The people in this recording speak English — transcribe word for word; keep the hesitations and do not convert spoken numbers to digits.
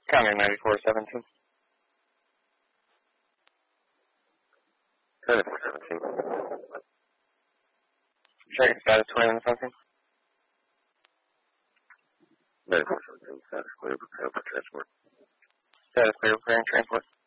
County ninety-four seventeen. ninety-four seventeen. Check status clear on the phone. ninety-four seventeen, status clear, prepare for transport. Status clear, preparing transport.